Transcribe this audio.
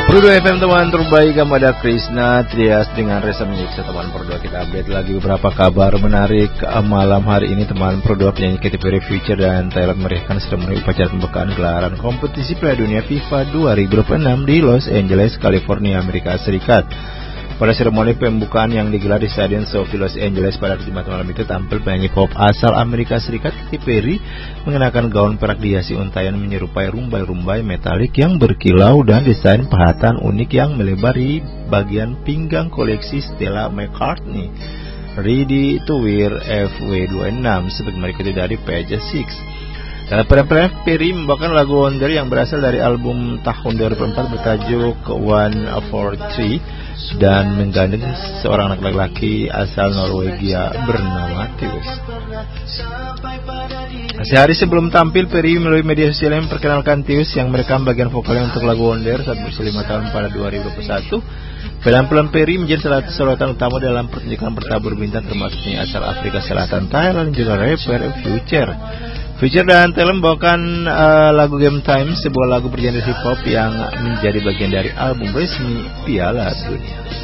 Pro2 FM teman terbaik, ada Krisna Trias dengan Reza Menyiksa. Teman Pro2, kita update lagi beberapa kabar menarik malam hari ini. Teman Pro2, penyanyi Katy Perry, Future dan Thailand meriahkan sedang memenuhi upacara pembukaan gelaran kompetisi Piala Dunia FIFA 2026 di Los Angeles, California, Amerika Serikat. Pada seremoni pembukaan yang digelar di Stadion SoFi Los Angeles pada Jumat malam itu, tampil penyanyi pop asal Amerika Serikat Katy Perry mengenakan gaun perak dihiasi untayan menyerupai rumbai-rumbai metalik yang berkilau dan desain pahatan unik yang melebar di bagian pinggang koleksi Stella McCartney Ready to Wear FW26 sebagai mereka dari Page 6. Dalam penampilan, Perry membawakan lagu Wonder yang berasal dari album tahun 2004 bertajuk 143 dan menggandeng seorang anak laki-laki asal Norwegia bernama Tius. Sehari sebelum tampil, Perry melalui media sosial memperkenalkan Tius yang merekam bagian vokalnya untuk lagu Wonder saat berusia 5 tahun pada 2021. Penampilan Perry menjadi salah satu sorotan utama dalam pertunjukan bertabur bintang termasuk penyanyi asal Afrika Selatan Thailand juga rapper Future. Future dan Thailand membawakan lagu Game Time, sebuah lagu bergenre hip hop yang menjadi bagian dari album resmi Piala Dunia.